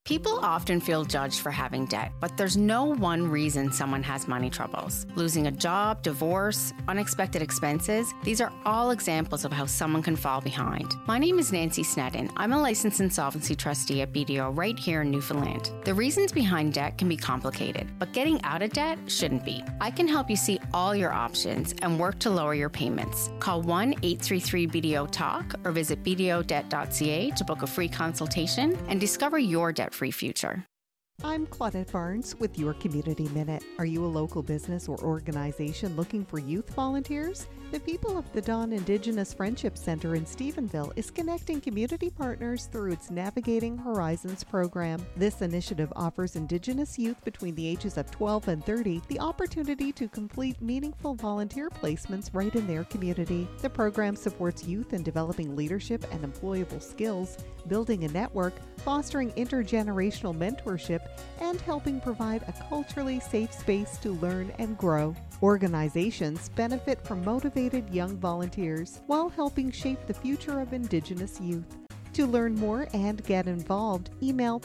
People often feel judged for having debt, but there's no one reason someone has money troubles. Losing a job, divorce, unexpected expenses, these are all examples of how someone can fall behind. My name is Nancy Sneddon. I'm a licensed insolvency trustee at BDO right here in Newfoundland. The reasons behind debt can be complicated, but getting out of debt shouldn't be. I can help you see all your options and work to lower your payments. Call 1-833-BDO-TALK or visit bdodebt.ca to book a free consultation and discover your debt-free future. I'm Claudette Barnes with your Community Minute. Are you a local business or organization looking for youth volunteers? The People of the Dawn Indigenous Friendship Center in Stephenville is connecting community partners through its Navigating Horizons program. This initiative offers Indigenous youth between the ages of 12 and 30 the opportunity to complete meaningful volunteer placements right in their community. The program supports youth in developing leadership and employable skills, building a network, fostering intergenerational mentorship, and helping provide a culturally safe space to learn and grow. Organizations benefit from motivated young volunteers while helping shape the future of Indigenous youth. To learn more and get involved, email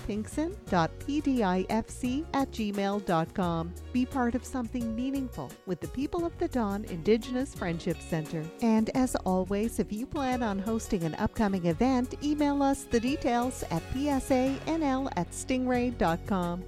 pinkson.pdifc@gmail.com. Be part of something meaningful with the People of the Dawn Indigenous Friendship Center. And as always, if you plan on hosting an upcoming event, email us the details at psanl@stingray.com.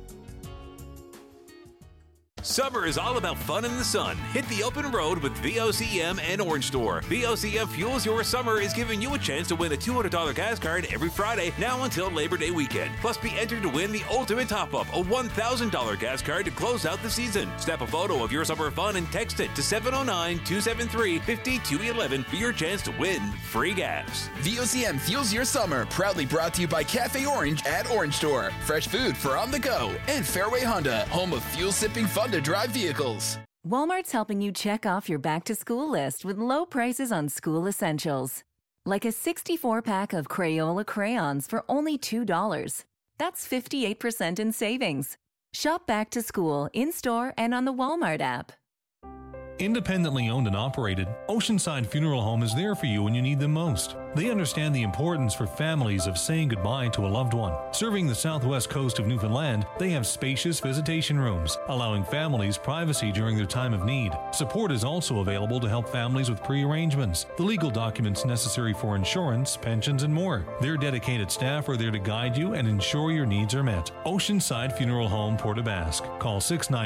Summer is all about fun in the sun. Hit the open road with VOCM and Orange Store. VOCM Fuels Your Summer is giving you a chance to win a $200 gas card every Friday now until Labor Day weekend. Plus, be entered to win the ultimate top-up, a $1,000 gas card to close out the season. Snap a photo of your summer fun and text it to 709-273-5211 for your chance to win free gas. VOCM Fuels Your Summer, proudly brought to you by Cafe Orange at Orange Store. Fresh food for on the go. And Fairway Honda, home of fuel-sipping fun to drive vehicles. Walmart's helping you check off your back-to-school list with low prices on school essentials. Like a 64-pack of Crayola crayons for only $2. That's 58% in savings. Shop back to school in-store and on the Walmart app. Independently owned and operated, Oceanside Funeral Home is there for you when you need them most. They understand the importance for families of saying goodbye to a loved one. Serving the southwest coast of Newfoundland, they have spacious visitation rooms, allowing families privacy during their time of need. Support is also available to help families with pre-arrangements, the legal documents necessary for insurance, pensions, and more. Their dedicated staff are there to guide you and ensure your needs are met. Oceanside Funeral Home, Port aux Basques. Call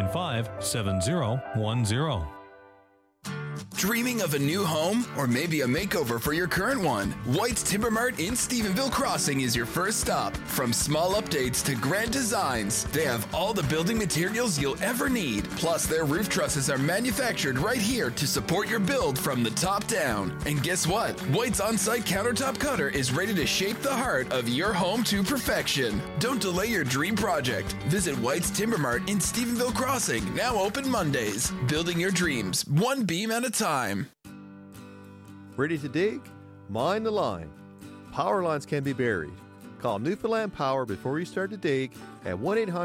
695-7010. Dreaming of a new home or maybe a makeover for your current one? White's Timber Mart in Stephenville Crossing is your first stop. From small updates to grand designs, they have all the building materials you'll ever need. Plus, their roof trusses are manufactured right here to support your build from the top down. And guess what? White's on-site countertop cutter is ready to shape the heart of your home to perfection. Don't delay your dream project. Visit White's Timber Mart in Stephenville Crossing, now open Mondays. Building your dreams, one beam at a time. Ready to dig? Mind the line. Power lines can be buried. Call Newfoundland Power before you start to dig at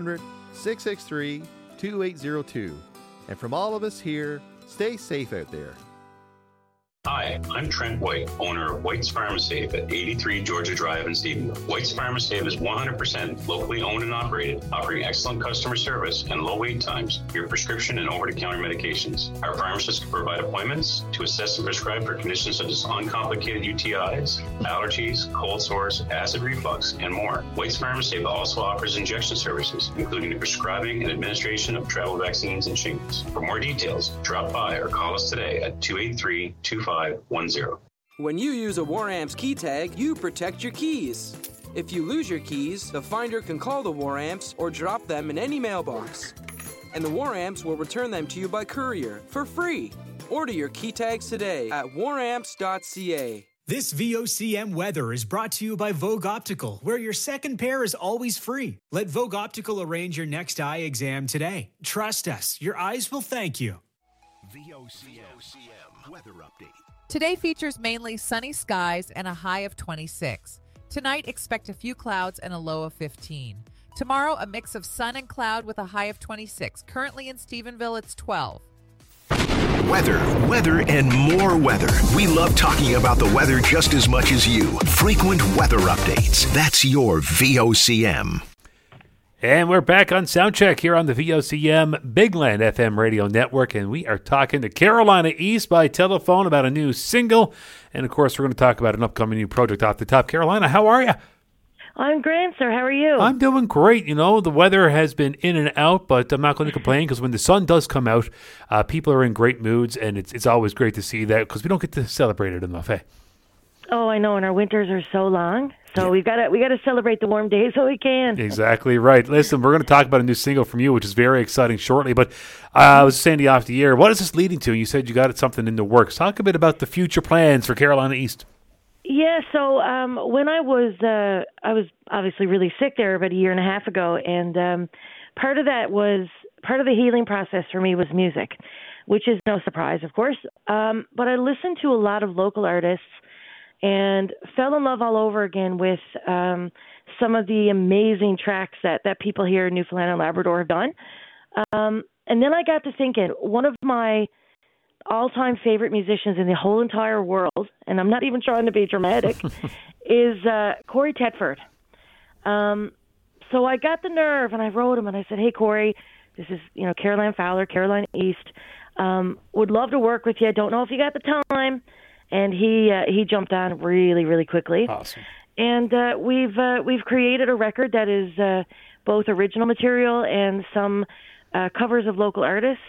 1-800-663-2802. And from all of us here, stay safe out there. Hi, I'm Trent White, owner of White's Pharmasafe at 83 Georgia Drive in Stephenville. White's Pharmasafe is 100% locally owned and operated, offering excellent customer service and low wait times for your prescription and over-the-counter medications. Our pharmacists can provide appointments to assess and prescribe for conditions such as uncomplicated UTIs, allergies, cold sores, acid reflux, and more. White's Pharmasafe also offers injection services, including the prescribing and administration of travel vaccines and shingles. For more details, drop by or call us today at 283-2510. When you use a WarAmps key tag, you protect your keys. If you lose your keys, the finder can call the WarAmps or drop them in any mailbox. And the WarAmps will return them to you by courier for free. Order your key tags today at waramps.ca. This VOCM weather is brought to you by Vogue Optical, where your second pair is always free. Let Vogue Optical arrange your next eye exam today. Trust us, your eyes will thank you. VOCM weather update. Today features mainly sunny skies and a high of 26. Tonight, expect a few clouds and a low of 15. Tomorrow, a mix of sun and cloud with a high of 26. Currently in Stephenville, it's 12. Weather, and more weather. We love talking about the weather just as much as you. Frequent weather updates. That's your VOCM. And we're back on Soundcheck here on the VOCM Bigland FM radio network, and we are talking to Carolina East by telephone about a new single. And, of course, we're going to talk about an upcoming new project off the top. Carolina, how are you? I'm great, sir. How are you? I'm doing great. You know, the weather has been in and out, but I'm not going to complain because when the sun does come out, people are in great moods, and it's always great to see that because we don't get to celebrate it enough, eh? Oh, I know, and our winters are so long, so we got to celebrate the warm days so we can. Exactly right. Listen, we're going to talk about a new single from you, which is very exciting shortly. But I was saying to you off the air, what is this leading to? You said you got something in the works. Talk a bit about the future plans for Carolina East. Yeah, so when I was obviously really sick there about a year and a half ago, and part of the healing process for me was music, which is no surprise, of course. But I listened to a lot of local artists and fell in love all over again with some of the amazing tracks that people here in Newfoundland and Labrador have done. And then I got to thinking, one of my all-time favorite musicians in the whole entire world, and I'm not even trying to be dramatic, is Corey Tetford. So I got the nerve, and I wrote him, and I said, hey, Corey, this is, Caroline Fowler, Carolina East. Would love to work with you. Don't know if you got the time. And he jumped on really, really quickly. Awesome. And we've created a record that is both original material and some covers of local artists.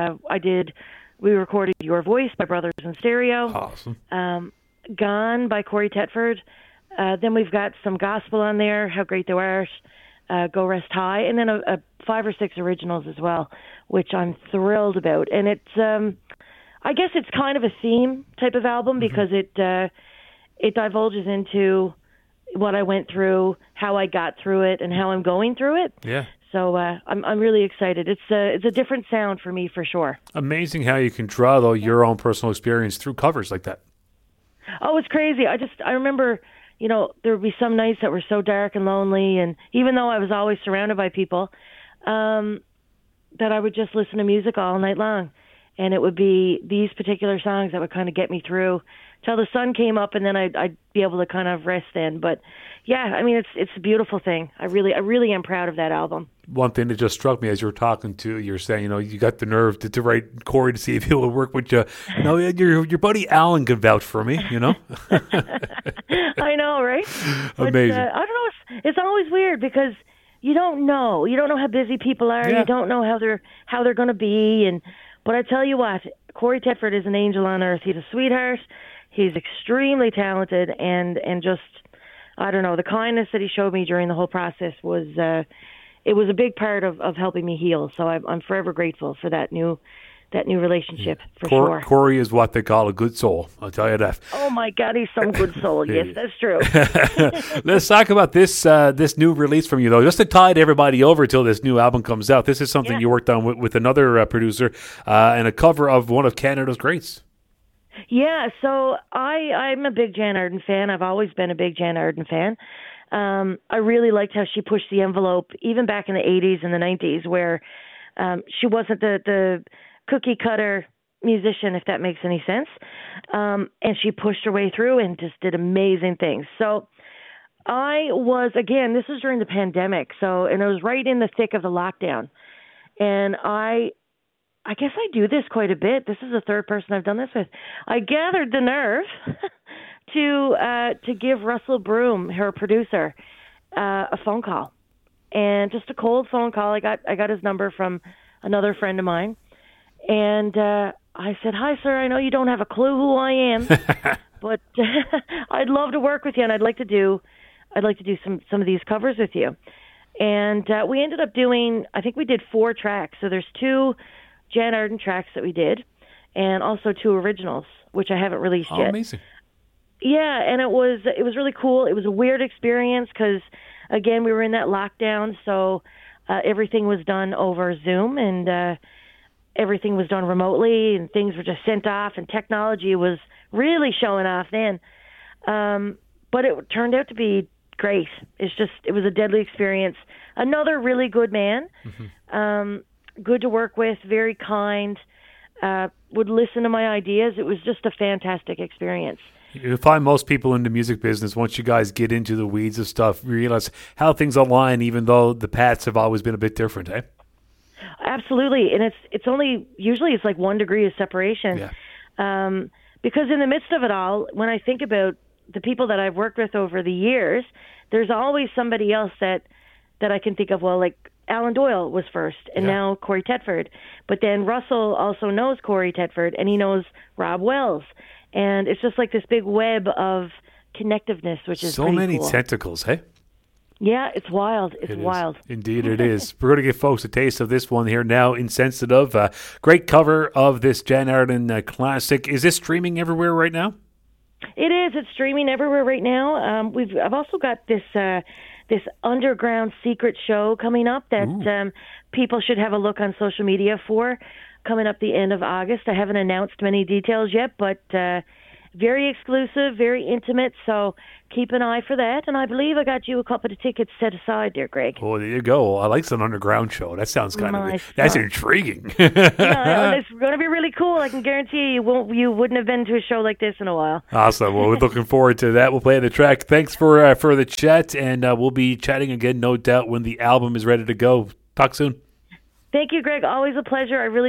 We recorded Your Voice by Brothers in Stereo. Awesome. Gone by Corey Tetford. Then we've got some gospel on there, How Great Thou Art, Go Rest High, and then a 5 or 6 originals as well, which I'm thrilled about. And it's I guess it's kind of a theme type of album because it divulges into what I went through, how I got through it, and how I'm going through it. Yeah. So I'm really excited. It's a different sound for me for sure. Amazing how you can draw though your own personal experience through covers like that. Oh, it's crazy. I remember, there would be some nights that were so dark and lonely, and even though I was always surrounded by people, that I would just listen to music all night long. And it would be these particular songs that would kind of get me through till the sun came up, and then I'd be able to kind of rest then. But yeah, I mean, it's a beautiful thing. I really am proud of that album. One thing that just struck me as you were talking to, you're saying, you got the nerve to write Corey to see if he'll work with you. Your buddy Alan could vouch for me, I know, right? Amazing. But, I don't know. It's always weird because you don't know how busy people are. Yeah. You don't know how they're going to be. But I tell you what, Corey Tetford is an angel on earth. He's a sweetheart. He's extremely talented, and just, I don't know, the kindness that he showed me during the whole process was it was a big part of helping me heal. So I'm forever grateful for that new relationship, for sure. Corey is what they call a good soul, I'll tell you that. Oh, my God, he's some good soul. Yes, that's true. Let's talk about this new release from you, though. Just to tide everybody over till this new album comes out, this is something you worked on with another producer and a cover of one of Canada's greats. Yeah, so I'm a big Jan Arden fan. I've always been a big Jan Arden fan. I really liked how she pushed the envelope, even back in the 80s and the 90s, where she wasn't the cookie cutter musician, if that makes any sense. And she pushed her way through and just did amazing things. So I was, again, this was during the pandemic, and it was right in the thick of the lockdown. And I guess I do this quite a bit. This is the third person I've done this with. I gathered the nerve to give Russell Broom, her producer, a phone call. And just a cold phone call. I got his number from another friend of mine. And I said, hi, sir, I know you don't have a clue who I am, but I'd love to work with you, and I'd like to do some of these covers with you. And we ended up doing, I think we did 4 tracks. So there's 2 Jan Arden tracks that we did, and also 2 originals, which I haven't released yet. Amazing. Yeah, and it was really cool. It was a weird experience because, again, we were in that lockdown, so everything was done over Zoom, and everything was done remotely, and things were just sent off, and technology was really showing off then. But it turned out to be great. It was a deadly experience. Another really good man, good to work with, very kind, would listen to my ideas. It was just a fantastic experience. You find most people in the music business, once you guys get into the weeds of stuff, realize how things align, even though the paths have always been a bit different, eh? Absolutely, and it's only usually it's like 1 degree of separation. Yeah. Because in the midst of it all, when I think about the people that I've worked with over the years, there's always somebody else that I can think of. Well, like Alan Doyle was first, and now Corey Tedford. But then Russell also knows Corey Tedford, and he knows Rob Wells. And it's just like this big web of connectiveness, which is so pretty many cool. tentacles, hey? Yeah, it's wild. It's wild. Indeed it is. We're going to give folks a taste of this one here now, Insensitive. Great cover of this Jan Arden classic. Is this streaming everywhere right now? It is. It's streaming everywhere right now. I've also got this this underground secret show coming up that people should have a look on social media for, coming up the end of August. I haven't announced many details yet, but very exclusive, very intimate, so keep an eye for that. And I believe I got you a couple of tickets set aside there, Greg. Oh, there you go. I like an underground show. That sounds that's intriguing. Yeah, it's going to be really cool. I can guarantee you wouldn't have been to a show like this in a while. Awesome. Well, we're looking forward to that. We'll play the track. Thanks for the chat, and we'll be chatting again, no doubt, when the album is ready to go. Talk soon. Thank you, Greg. Always a pleasure. I really